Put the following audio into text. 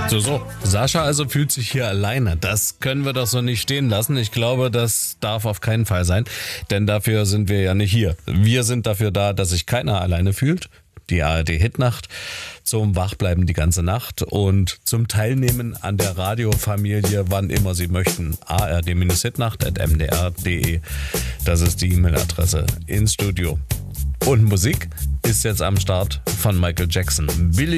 So. Sascha also fühlt sich hier alleine. Das können wir doch so nicht stehen lassen. Ich glaube, das darf auf keinen Fall sein, denn dafür sind wir ja nicht hier. Wir sind dafür da, dass sich keiner alleine fühlt. Die ARD-Hitnacht zum Wachbleiben die ganze Nacht und zum Teilnehmen an der Radiofamilie, wann immer Sie möchten. ard-hitnacht@mdr.de. Das ist die E-Mail-Adresse ins Studio. Und Musik ist jetzt am Start von Michael Jackson. Billie